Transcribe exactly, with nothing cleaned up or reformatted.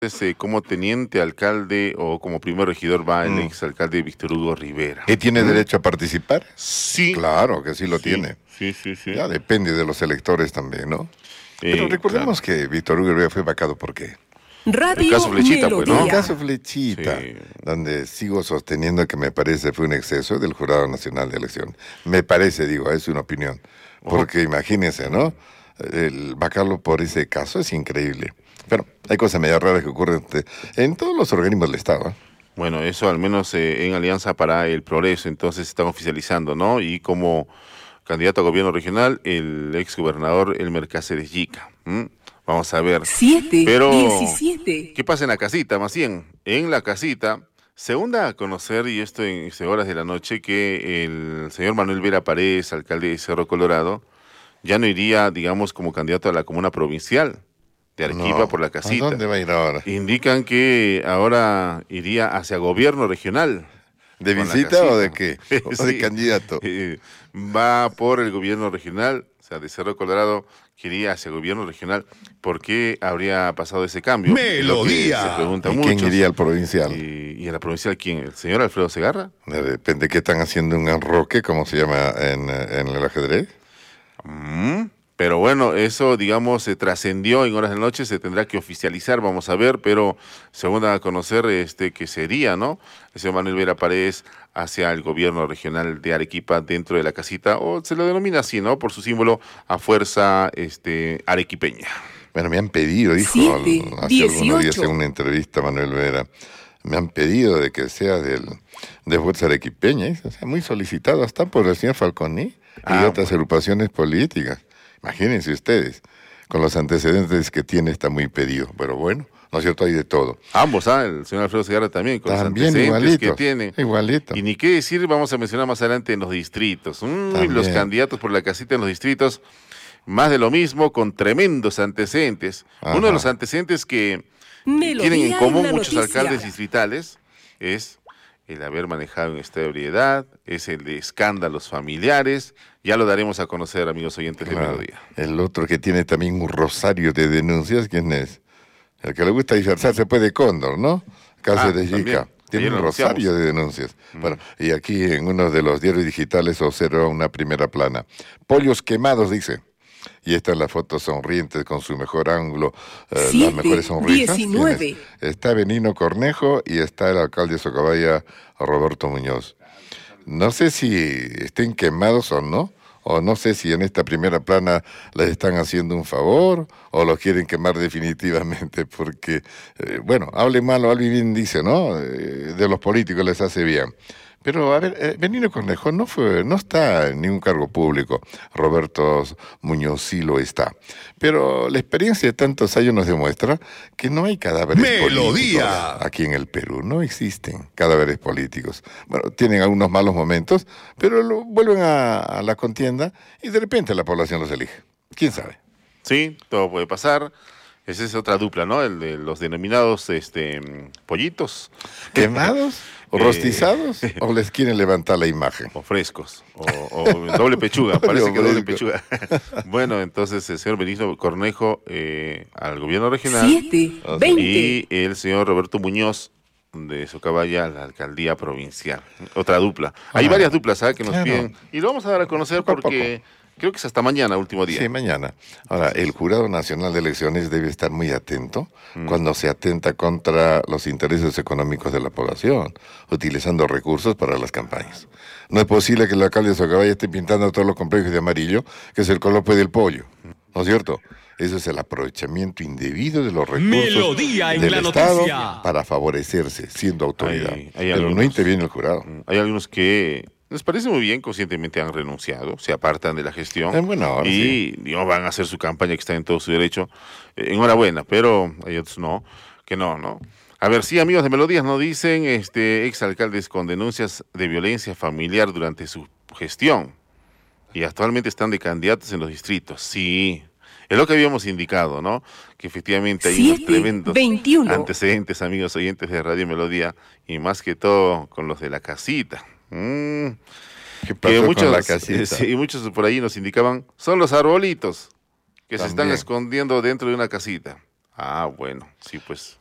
Eh, como teniente alcalde o como primer regidor va el Mm. exalcalde Víctor Hugo Rivera. ¿Y tiene derecho a participar? Sí. Claro que sí lo Sí, tiene. Sí, sí, sí. Ya depende de los electores también, ¿no? Eh, Pero recordemos claro. que Víctor Hugo Rivera fue vacado ¿por qué? Radio El caso Flechita, pues, ¿no? El Melodía. caso Flechita, Sí. donde sigo sosteniendo que me parece fue un exceso del Jurado Nacional de Elección. Me parece, digo, es una opinión. Porque imagínense, ¿no? El vacarlo por ese caso es increíble. Pero hay cosas medio raras que ocurren en todos los organismos del Estado, ¿eh? Bueno, eso al menos eh, en Alianza para el Progreso, entonces están oficializando, ¿no? Y como candidato a gobierno regional, el exgobernador Elmer Cáceres Yica. ¿m? Vamos a ver. siete, Pero, diecisiete. ¿qué pasa en la casita? Más bien, en la casita, según da a conocer, y esto en horas de la noche, que el señor Manuel Vera Paredes, alcalde de Cerro Colorado, ya no iría, digamos, como candidato a la comuna provincial de Arequipa No. por la casita. ¿A dónde va a ir ahora? Indican que ahora iría hacia gobierno regional. ¿De con la visita o de casita. qué? ¿O de Sí. candidato? Eh, va por el gobierno regional, o sea, de Cerro Colorado, que iría hacia gobierno regional. ¿Por qué habría pasado ese cambio? Es lo que Melodía. se pregunta ¿Y muchos. quién iría al provincial? Y, y a la provincial, ¿quién? ¿El señor Alfredo Segarra? De repente, ¿qué están haciendo un enroque, como se llama en, en el ajedrez? Mm, Pero bueno, eso, digamos, se trascendió en horas de la noche, se tendrá que oficializar, vamos a ver, pero según da a conocer este, que sería, ¿no? Ese Manuel Vera Paredes hacia el gobierno regional de Arequipa dentro de la casita, o se lo denomina así, ¿no? Por su símbolo a fuerza este, arequipeña. Bueno, me han pedido, dijo Siete, al- hace algunos días dieciocho. en una entrevista Manuel Vera, me han pedido de que sea del, de Fuerza Arequipeña, ¿eh? O sea, muy solicitado hasta por el señor Falconi y Ah, otras agrupaciones políticas. Imagínense ustedes, con los antecedentes que tiene está muy pedido, pero bueno, ¿no es cierto? Hay de todo. Ambos, ¿ah? El señor Alfredo Segarra también, con También los antecedentes que igualito, tiene. igualito. Y ni qué decir, vamos a mencionar más adelante en los distritos. Mm, También. los candidatos por la casita en los distritos, más de lo mismo, con tremendos antecedentes. Ajá. Uno de los antecedentes que Melodía tienen en común la muchos noticia. alcaldes distritales es el haber manejado en estado de ebriedad, es el de escándalos familiares. Ya lo daremos a conocer, amigos oyentes de Claro. Melodía. El otro que tiene también un rosario de denuncias, ¿quién es? El que le gusta disfrazarse pues de cóndor, ¿no? Cáceres Ah, Yica. también. Tiene Ayer un lo anunciamos. rosario de denuncias. Bueno, y aquí en uno de los diarios digitales observa una primera plana. Pollos quemados, dice. Y esta es la foto sonriente con su mejor ángulo, eh, las Siete, mejores sonrisas. diecinueve. ¿Quién es? Está Benino Cornejo y está el alcalde de Socabaya, Roberto Muñoz. No sé si estén quemados o no, o no sé si en esta primera plana les están haciendo un favor o los quieren quemar definitivamente, porque, eh, bueno, hable mal o hable bien, dice, ¿no? Eh, de los políticos les hace bien. Pero, a ver, eh, Benino Cornejo no fue, no está en ningún cargo público. Roberto Muñoz sí lo está. Pero la experiencia de tantos años nos demuestra que no hay cadáveres Melodía. políticos aquí en el Perú. No existen cadáveres políticos. Bueno, tienen algunos malos momentos, pero lo, vuelven a, a la contienda y de repente la población los elige. ¿Quién sabe? Sí, todo puede pasar. Esa es otra dupla, ¿no? El de los denominados este, mm, pollitos. ¿Quemados o Eh, rostizados o les quieren levantar la imagen? O frescos, o, o doble pechuga, Doble parece que doble fresco. pechuga. Bueno, entonces el señor Benigno Cornejo eh, al gobierno regional Siete, O sea, veinte. y el señor Roberto Muñoz de Socabaya a la alcaldía provincial. Otra dupla. Hay Ah, varias duplas, ¿sabes? Que nos claro. piden, y lo vamos a dar a conocer Poco a porque creo que es hasta mañana, último día. Sí, mañana. Ahora, el Jurado Nacional de Elecciones debe estar muy atento Mm. cuando se atenta contra los intereses económicos de la población, utilizando recursos para las campañas. No es posible que el alcalde de Socabaya esté pintando todos los complejos de amarillo, que es el color pues, del pollo, ¿no es cierto? Eso es el aprovechamiento indebido de los recursos Melodía en del la Estado noticia. para favorecerse, siendo autoridad. Hay- hay Pero no algunos. interviene el jurado. Hay algunos que les parece muy bien, conscientemente han renunciado, se apartan de la gestión Eh, bueno, ahora y sí. digamos, van a hacer su campaña que está en todo su derecho. Eh, enhorabuena, pero hay otros no, que no, ¿no? A ver, sí, amigos de Melodías, nos dicen este, exalcaldes con denuncias de violencia familiar durante su gestión y actualmente están de candidatos en los distritos. Sí, es lo que habíamos indicado, ¿no? Que efectivamente hay unos Siete, tremendos veintiuno. antecedentes, amigos oyentes de Radio Melodía, y más que todo con los de la casita. Mm, ¿Qué pasó que con muchos, la casita? eh, sí, muchos por ahí nos indicaban, son los arbolitos que se están También. escondiendo dentro de una casita. Ah, bueno, sí, pues.